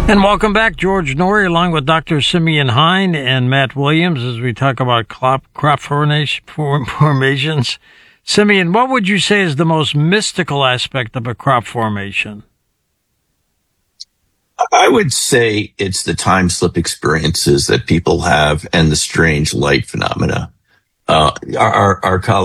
And welcome back, George Norrie, along with Dr. Simeon Hine and Matt Williams, as we talk about crop formations. Simeon, what would you say is the most mystical aspect of a crop formation? I would say it's the time slip experiences that people have and the strange light phenomena. Our colleague